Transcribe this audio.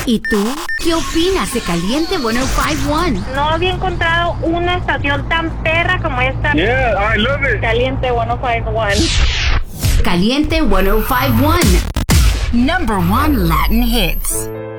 ¿Y tú? ¿Qué opinas de Caliente 105.1? No había encontrado una estación tan perra como esta. Yeah, I love it. Caliente 105.1. Caliente 105.1. Number 1 Latin hits.